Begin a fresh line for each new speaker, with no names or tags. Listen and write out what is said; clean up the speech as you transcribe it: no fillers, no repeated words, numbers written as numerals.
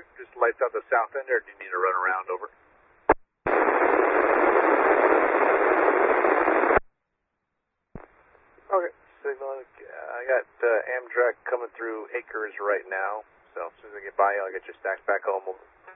just lights out the south end, or do you need to run around? Over. Okay, signal. I got Amtrak coming through Acres right now, so as soon as I get by you, I'll get you stacked back home.